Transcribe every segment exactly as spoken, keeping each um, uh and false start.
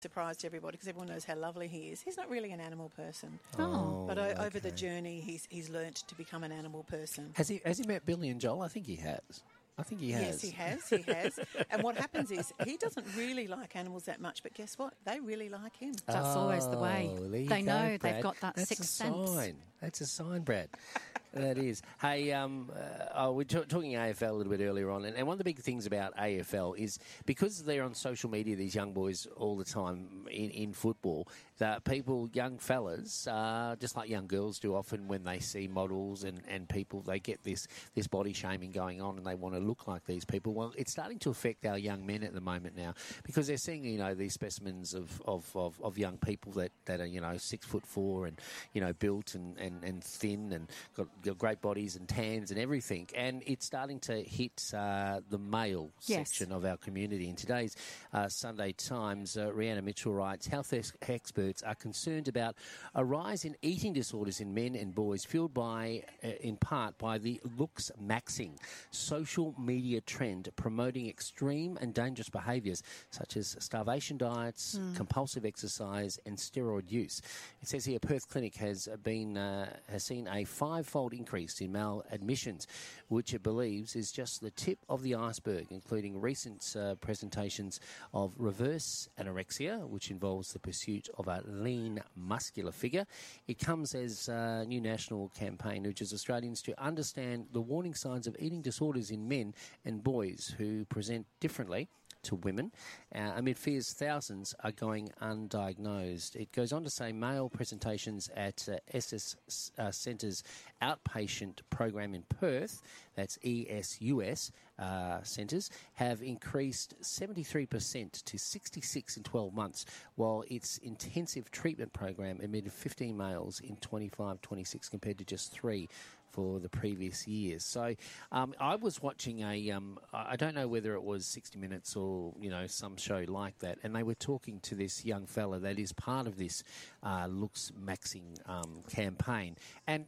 surprised everybody because everyone knows how lovely he is. He's not really an animal person. Oh, But o- okay. over the journey, he's he's learnt to become an animal person. Has he has he met Billy and Joel? I think he has. I think he has. Yes, he has. He has. And what happens is he doesn't really like animals that much, but guess what? They really like him. That's always the way. Oh, there you They go, know, they've Brad. got that That's sixth a sense. sign. That's a sign, Brad. That is. Hey, um, uh, oh, we're t- talking A F L a little bit earlier on, and, and one of the big things about A F L is because they're on social media, these young boys all the time in, in football, that people, young fellas, uh, just like young girls do often when they see models and, and people, they get this, this body shaming going on and they want to look like these people. Well, it's starting to affect our young men at the moment now because they're seeing, you know, these specimens of, of, of, of young people that, that are, you know, six foot four and, you know, built and, and, and thin and got, got great bodies and tans and everything. And it's starting to hit uh, the male Yes. section of our community. In today's uh, Sunday Times, uh, Rhianna Mitchell writes, health ex- experts are concerned about a rise in eating disorders in men and boys fueled by, uh, in part, by the looks maxing social media trend promoting extreme and dangerous behaviours such as starvation diets, compulsive exercise and steroid use. It says here Perth Clinic has been uh, has seen a five-fold increase in male admissions, which it believes is just the tip of the iceberg, including recent uh, presentations of reverse anorexia, which involves the pursuit of a lean, muscular figure. It comes as a new national campaign urges Australians to understand the warning signs of eating disorders in men and boys who present differently to women, uh, amid fears thousands are going undiagnosed. It goes on to say male presentations at uh, S S uh, Centre's outpatient program in Perth, that's E S U S uh, centres, have increased seventy-three percent to sixty-six in twelve months, while its intensive treatment program admitted fifteen males in twenty-five twenty-six compared to just three for the previous years. So um, I was watching a, um, I don't know whether it was sixty minutes or, you know, some show like that, and they were talking to this young fella that is part of this uh, looks maxing um, campaign. And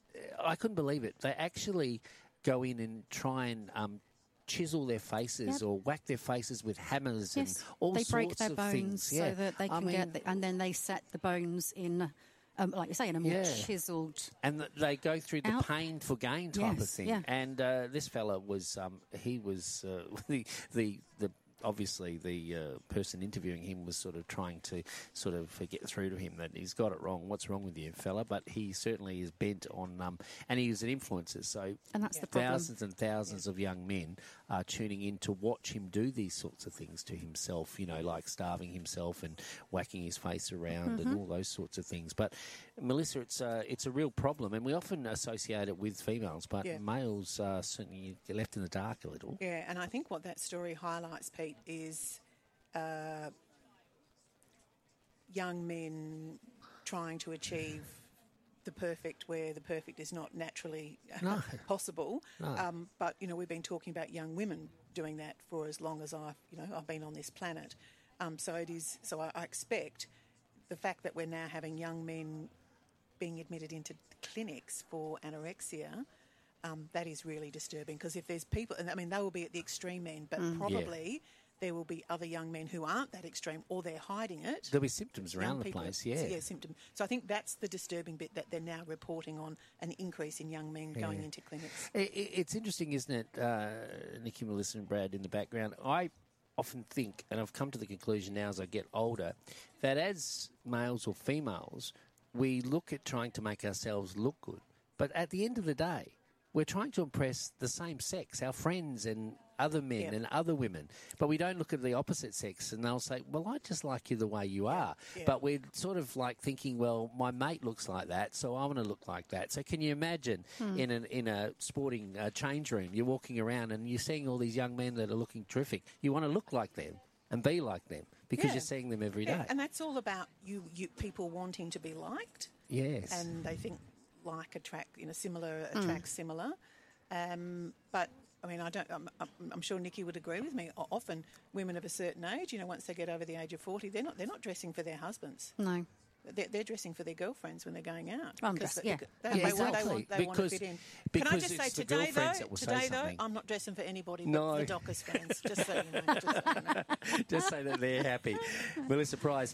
I couldn't believe it. They actually go in and try and um, chisel their faces Yep. or whack their faces with hammers Yes, and all they sorts break their of bones things. Yeah. so that they I can mean, get, the, and then they set the bones in, um, like you say, in a more Yeah. chiselled. And th- they go through the Out. pain for gain type of Yes, thing. yeah. And uh, this fella was, um, he was, uh, the, the, the, obviously the uh, person interviewing him was sort of trying to sort of get through to him that he's got it wrong. What's wrong with you, fella? But he certainly is bent on, um, and he is an influencer. So And that's the problem. thousands and thousands of young men are tuning in to watch him do these sorts of things to himself, you know, like starving himself and whacking his face around Mm-hmm. and all those sorts of things. But, Melissa, it's, uh, it's a real problem, and we often associate it with females, but Yeah. males uh, certainly get left in the dark a little. Yeah, and I think what that story highlights, Pete, is uh, young men trying to achieve the perfect where the perfect is not naturally No. possible. No. Um, but, you know, we've been talking about young women doing that for as long as I've, you know, I've been on this planet. Um, so it is. So I, I expect the fact that we're now having young men being admitted into clinics for anorexia, um, that is really disturbing because if there's people, and I mean, they will be at the extreme end, but probably there will be other young men who aren't that extreme or they're hiding it. There'll be symptoms around Young the people- place, yeah. Yeah, symptoms. So I think that's the disturbing bit that they're now reporting on an increase in young men going Yeah. into clinics. I- I- It's interesting, isn't it, uh, Nikki, Melissa and Brad in the background? I often think, and I've come to the conclusion now as I get older, that as males or females, we look at trying to make ourselves look good. But at the end of the day, we're trying to impress the same sex, our friends and other men Yeah. and other women. But we don't look at the opposite sex and they'll say, well, I just like you the way you are. Yeah. But we're sort of like thinking, well, my mate looks like that, so I want to look like that. So can you imagine in, an, in a sporting uh, change room, you're walking around and you're seeing all these young men that are looking terrific. You want to look like them and be like them because Yeah. you're seeing them every day. Yeah, and that's all about you, you people wanting to be liked. Yes. And they think like attract, you know, similar attracts similar. Um, but I mean, I don't. I'm, I'm I'm sure Nikki would agree with me. O- Often, women of a certain age, you know, once they get over the age of forty, they're not they're not dressing for their husbands. No. They're, they're dressing for their girlfriends when they're going out. I'm because dressed, they, yeah. they, Yeah, they, exactly. they, want, they want to Because- fit in. Can I because just say it's the today, though, girlfriends that will say today though, something. I'm not dressing for anybody but No. the Dockers fans. Just so you know. Just so you know. Just say that they're happy. Melissa Price,